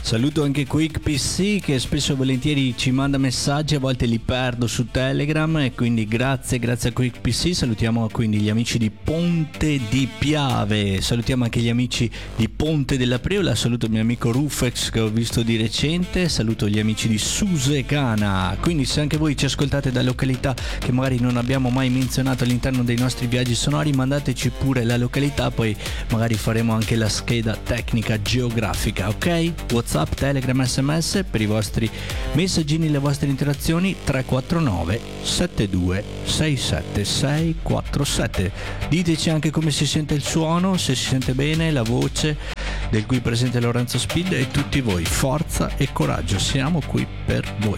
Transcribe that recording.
Saluto anche Quick PC che spesso e volentieri ci manda messaggi, a volte li perdo su Telegram e quindi grazie a Quick PC. Salutiamo quindi gli amici di Ponte di Piave, salutiamo anche gli amici di Ponte della Preola, saluto il mio amico Rufex che ho visto di recente, saluto gli amici di Susegana. Quindi se anche voi ci ascoltate da località che magari non abbiamo mai menzionato all'interno dei nostri viaggi sonori, mandateci pure la località, poi magari faremo anche la scheda tecnica geografica, ok? WhatsApp, Telegram, SMS per i vostri messaggini, le vostre interazioni 349 72 67 647. Diteci anche come si sente il suono, se si sente bene la voce del qui presente Lorenzo Speed, e tutti voi forza e coraggio, siamo qui per voi.